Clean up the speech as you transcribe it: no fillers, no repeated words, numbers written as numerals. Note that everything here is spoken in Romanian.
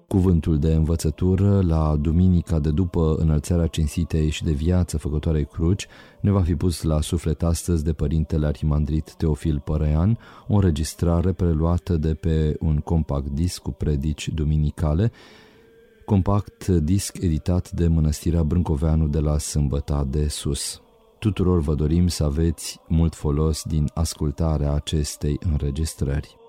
Cuvântul de învățătură la duminica de după înălțarea cinstitei și de viață făcătoarei cruci ne va fi pus la suflet astăzi de părintele arhimandrit Teofil Părăian, o înregistrare preluată de pe un compact disc cu predici duminicale, compact disc editat de Mănăstirea Brâncoveanu de la Sâmbăta de Sus. Tuturor vă dorim să aveți mult folos din ascultarea acestei înregistrări.